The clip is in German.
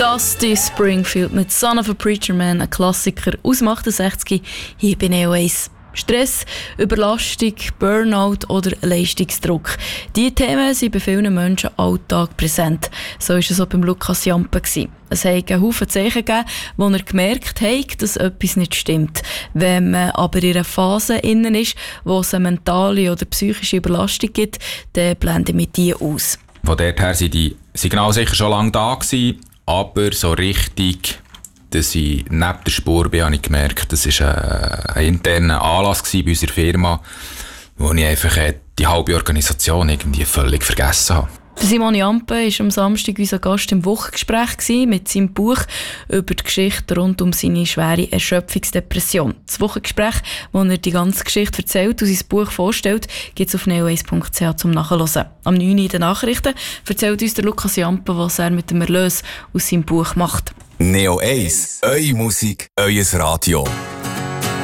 Dusty Springfield mit Son of a Preacher Man, ein Klassiker aus dem 68 hier bei Neo 1. Stress, Überlastung, Burnout oder Leistungsdruck. Diese Themen sind bei vielen Menschen im Alltag präsent. So war es auch beim Lukas Jampe. Es hat einen Haufen Zeichen gegeben, wo er gemerkt hat, dass etwas nicht stimmt. Wenn man aber in einer Phase innen ist, wo es eine mentale oder psychische Überlastung gibt, dann blenden wir die aus. Von dort her waren die Signale sicher schon lange da gewesen, aber so richtig, dass ich neben der Spur bin, habe ich gemerkt, das war ein interner Anlass bei unserer Firma, wo ich einfach die halbe Organisation irgendwie völlig vergessen habe. Simon Jampe war am Samstag unser Gast im Wochengespräch mit seinem Buch über die Geschichte rund um seine schwere Erschöpfungsdepression. Das Wochengespräch, wo er die ganze Geschichte erzählt und sein Buch vorstellt, gibt es auf neo1.ch zum Nachhören. Am 9. in den Nachrichten erzählt uns der Lukas Jampe, was er mit dem Erlös aus seinem Buch macht. Neo 1, eure Musik, euer Radio.